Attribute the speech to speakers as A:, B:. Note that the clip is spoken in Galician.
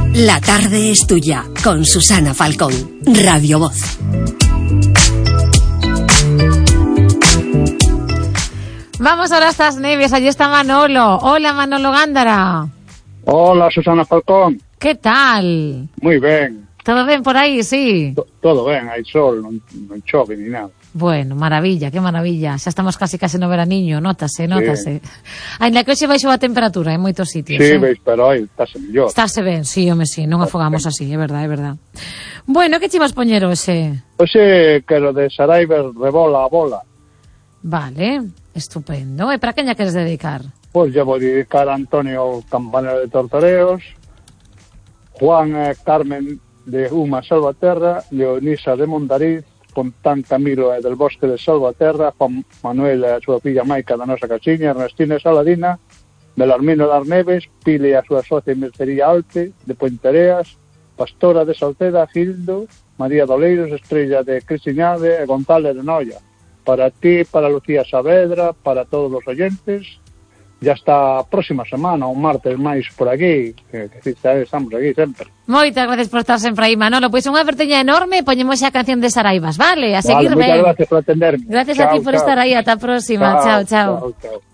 A: La tarde es tuya, con Susana Falcón, Radio Voz.
B: Vamos ahora a estas Neves, allí está Manolo. Hola, Manolo Gándara.
C: Hola, Susana Falcón.
B: Que tal?
C: Moi ben.
B: Todo ben por aí, sí?
C: Todo ben, hai sol, non chove ni nada.
B: Bueno, maravilla, que maravilla. Xa estamos casi no veraniño, nótase. Ainda que hoxe baixou a temperatura en moitos sitios.
C: Sí, veis, pero aí estáse mellor.
B: Estáse ben, sí, home, sí, non afogamos así, é verdade. Bueno, que chimos poñer hoxe?
C: Hoxe quero de Saraiva Rebola a bola.
B: Vale, estupendo. E para queña queres dedicar?
C: Pois lle vou dedicar a Antonio Campanero de Tortoreos, Juan e Carmen de Uma Salvaterra, Leonisa de Mondariz, Fontán Camilo e del Bosque de Salvaterra, Juan Manuel e a súa filla Maica da nosa casiña, Ernestina e Saladina, Belarmino das Neves, Pile e a súa socia Mercería Alte, de Puentereas, Pastora de Salceda, Gildo, María Doleiros, Estrella de Cristiñade e González de Noia. Para ti, para Lucía Saavedra, para todos os oyentes. Ya está a próxima semana, un martes máis por aquí, que estamos aquí sempre.
B: Moitas gracias por estar sempre aí, Manolo. Pois unha verteña enorme, poñemos a canción de Saraivas, vale? A seguir ben.
C: Moitas gracias por atenderme.
B: Gracias a ti por estar aí, ata a próxima. Chao.
C: Chao.